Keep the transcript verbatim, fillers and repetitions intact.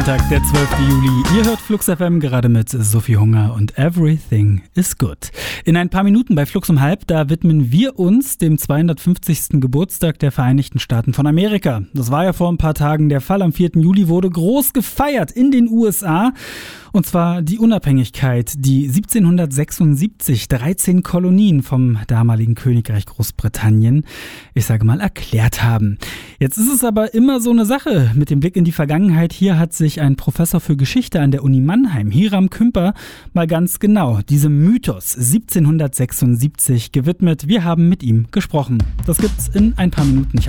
Tag, der zwölften Juli. Ihr hört Flux F M gerade mit Sophie Hunger und Everything is Good. In ein paar Minuten bei Flux um halb, da widmen wir uns dem zweihundertfünfzigsten Geburtstag der Vereinigten Staaten von Amerika. Das war ja vor ein paar Tagen der Fall. Am vierten Juli wurde groß gefeiert in den U S A. Und zwar die Unabhängigkeit, die siebzehnhundertsechsundsiebzig dreizehn Kolonien vom damaligen Königreich Großbritannien, ich sage mal, erklärt haben. Jetzt ist es aber immer so eine Sache mit dem Blick in die Vergangenheit. Hier hat sich ein Professor für Geschichte an der Uni Mannheim, Hiram Kümper, mal ganz genau diesem Mythos siebzehnhundertsechsundsiebzig gewidmet. Wir haben mit ihm gesprochen. Das gibt's in ein paar Minuten. Ich